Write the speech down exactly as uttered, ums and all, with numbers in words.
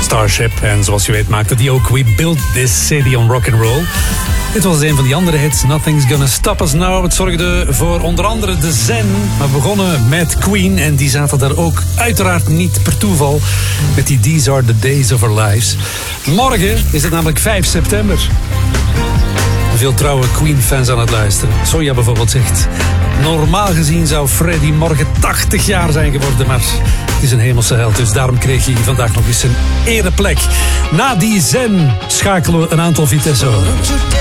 Starship. En zoals je weet maakte die ook We Built This City on Rock'n'Roll. Dit was een van die andere hits, Nothing's Gonna Stop Us Now. Het zorgde voor onder andere de Zen. Maar we begonnen met Queen en die zaten daar ook uiteraard niet per toeval met die These Are The Days of Our Lives. Morgen is het namelijk vijf september. Veel trouwe Queen-fans aan het luisteren. Sonja bijvoorbeeld zegt: normaal gezien zou Freddie morgen tachtig jaar zijn geworden, maar het is een hemelse held, dus daarom kreeg hij vandaag nog eens een ereplek. Na die Zen schakelen we een aantal Vitesse over.